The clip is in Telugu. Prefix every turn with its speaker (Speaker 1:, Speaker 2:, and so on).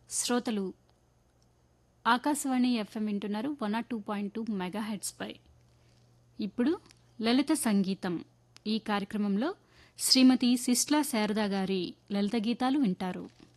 Speaker 1: శ్రోతలు ఆకాశవాణి ఎఫ్ఎం వింటున్నారు 102.2 మెగాహెర్ట్జ్ పై. ఇప్పుడు లలిత సంగీతం ఈ కార్యక్రమంలో శ్రీమతి సిస్లా శారదా గారి లలిత గీతాలు వింటారు.